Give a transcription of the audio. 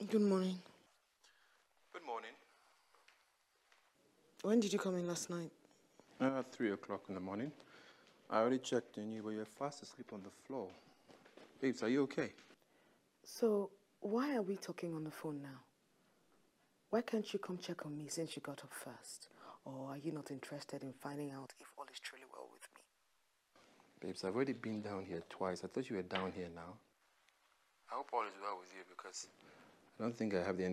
Good morning. Good morning. When did you come in last night? 3 o'clock in the morning. I already checked on you, but you're fast asleep on the floor. Babes, are you okay? So, why are we talking on the phone now? Why can't you come check on me since you got up first? Or are you not interested in finding out if all is truly well with me? Babes, I've already been down here twice. I thought you were down here now. I hope all is well with you because I don't think I have the